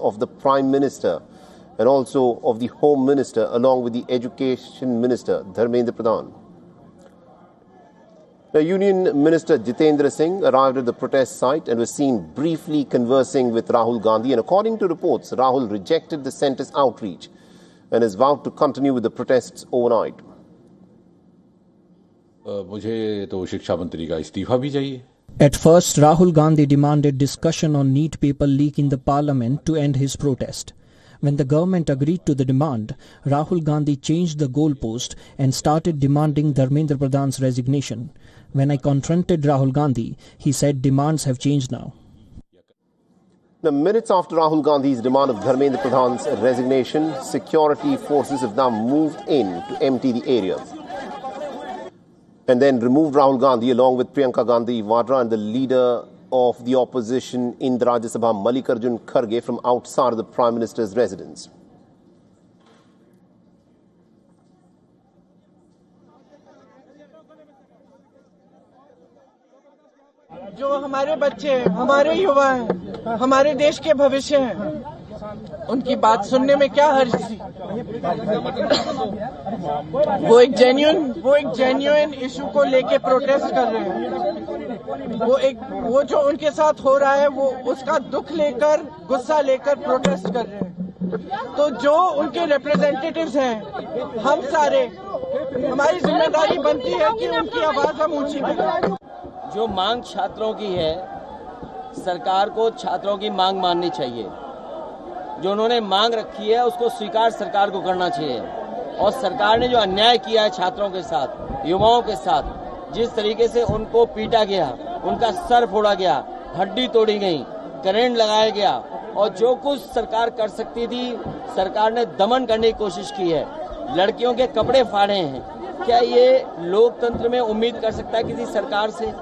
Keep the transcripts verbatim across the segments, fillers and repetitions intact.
of the Prime Minister and also of the Home Minister, along with the Education Minister, Dharmendra Pradhan. Now, Union Minister Jitendra Singh arrived at the protest site and was seen briefly conversing with Rahul Gandhi. And according to reports, Rahul rejected the centre's outreach and has vowed to continue with the protests overnight. मुझे तो शिक्षा मंत्री का इस्तीफा भी चाहिए. At first, Rahul Gandhi demanded discussion on NEET paper leak in the parliament to end his protest. When the government agreed to the demand, Rahul Gandhi changed the goalpost and started demanding Dharmendra Pradhan's resignation. When I confronted Rahul Gandhi, he said demands have changed now. Now, minutes after Rahul Gandhi's demand of Dharmendra Pradhan's resignation, security forces have now moved in to empty the area and then removed Rahul Gandhi along with Priyanka Gandhi Vadra and the leader of the opposition in the Rajya Sabha, Mallikarjun Kharge, from outside of the Prime Minister's residence. जो हमारे बच्चे हैं, हमारे युवा हैं, हमारे देश के भविष्य हैं, उनकी बात सुनने में क्या हर्ज थी? वो एक जेन्युइन वो एक जेन्युइन इशू को लेके प्रोटेस्ट कर रहे हैं. वो एक वो जो उनके साथ हो रहा है, वो उसका दुख लेकर, गुस्सा लेकर प्रोटेस्ट कर रहे हैं. तो जो उनके रिप्रेजेंटेटिव्स हैं, हम सारे, हमारी जिम्मेदारी बनती है कि उनकी आवाज हम ऊंची करें. जो मांग छात्रों की है, सरकार को छात्रों की मांग माननी चाहिए. जो उन्होंने मांग रखी है उसको स्वीकार सरकार को करना चाहिए. और सरकार ने जो अन्याय किया है छात्रों के साथ, युवाओं के साथ, जिस तरीके से उनको पीटा गया, उनका सर फोड़ा गया, हड्डी तोड़ी गई, करंट लगाया गया, और जो कुछ सरकार कर सकती थी सरकार ने दमन करने की कोशिश की है. लड़कियों के कपड़े फाड़े हैं. क्या ये लोकतंत्र में उम्मीद कर सकता है किसी सरकार से?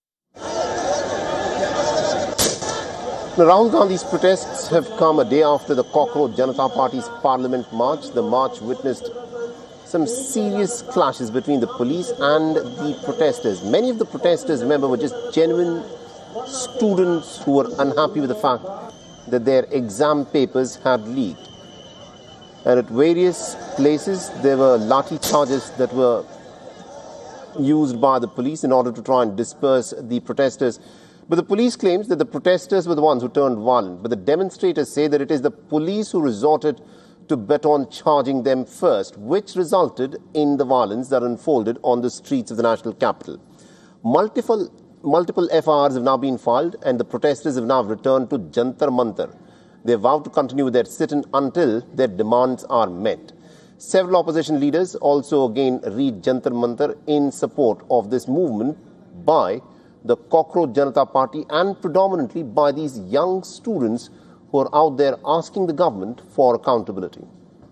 Now, Rahul Gandhi's protests have come a day after the Cockroach Janata Party's Parliament March. The march witnessed some serious clashes between the police and the protesters. Many of the protesters, remember, were just genuine students who were unhappy with the fact that their exam papers had leaked. And at various places, there were lathi charges that were used by the police in order to try and disperse the protesters. But the police claims that the protesters were the ones who turned violent. But the demonstrators say that it is the police who resorted to baton charging them first, which resulted in the violence that unfolded on the streets of the national capital. Multiple, multiple F I Rs have now been filed and the protesters have now returned to Jantar Mantar. They vowed to continue with their sit-in until their demands are met. Several opposition leaders also again reached Jantar Mantar in support of this movement by the Cockroach Janata Party and predominantly by these young students who are out there asking the government for accountability.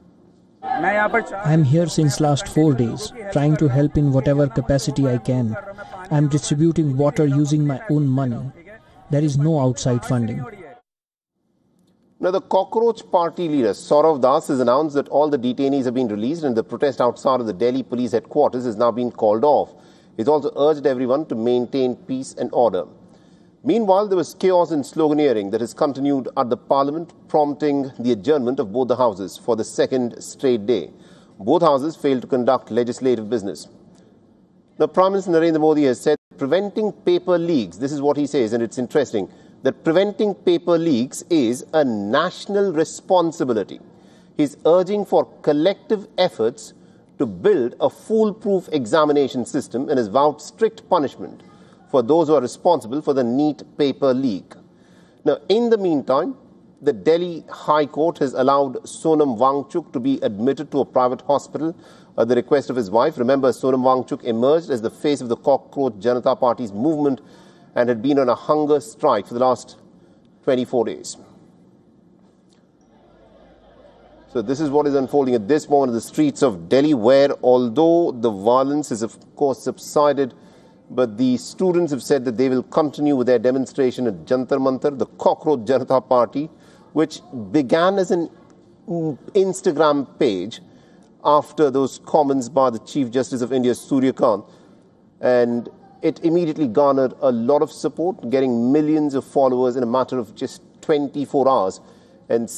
I am here since last four days, trying to help in whatever capacity I can. I am distributing water using my own money. There is no outside funding. Now, the Cockroach Party leader Saurav Das has announced that all the detainees have been released and the protest outside of the Delhi police headquarters has now been called off. He's also urged everyone to maintain peace and order. Meanwhile, there was chaos and sloganeering that has continued at the parliament, prompting the adjournment of both the houses for the second straight day. Both houses failed to conduct legislative business. Now, Prime Minister Narendra Modi has said preventing paper leaks, this is what he says, and it's interesting, that preventing paper leaks is a national responsibility. He's urging for collective efforts to build a foolproof examination system and has vowed strict punishment for those who are responsible for the NEET paper leak. Now, in the meantime, the Delhi High Court has allowed Sonam Wangchuk to be admitted to a private hospital at the request of his wife. Remember, Sonam Wangchuk emerged as the face of the Cockroach Janata Party's movement and had been on a hunger strike for the last twenty-four days. So this is what is unfolding at this moment in the streets of Delhi, where although the violence has of course subsided, but the students have said that they will continue with their demonstration at Jantar Mantar. The Cockroach Janata Party, which began as an Instagram page after those comments by the Chief Justice of India, Surya Kant, and it immediately garnered a lot of support, getting millions of followers in a matter of just twenty-four hours. And